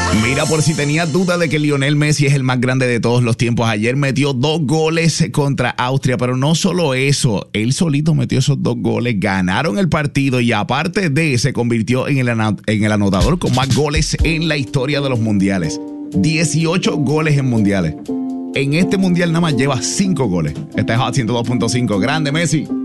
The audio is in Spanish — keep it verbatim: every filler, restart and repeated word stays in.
Mira, por si tenías duda de que Lionel Messi es el más grande de todos los tiempos, ayer metió dos goles contra Austria, pero no solo eso, él solito metió esos dos goles, ganaron el partido y aparte de, se convirtió en el, en el anotador con más goles en la historia de los mundiales. dieciocho goles en mundiales. En este mundial nada más lleva cinco goles. Este es Hot ciento dos punto cinco. Grande Messi.